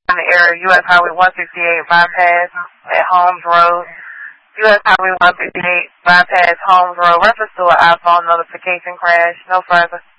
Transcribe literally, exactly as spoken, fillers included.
in the area, U S Highway one sixty-eight bypass at Holmes Road. U S Highway one sixty-eight bypass Holmes Road. Reference to an iPhone notification crash. No further.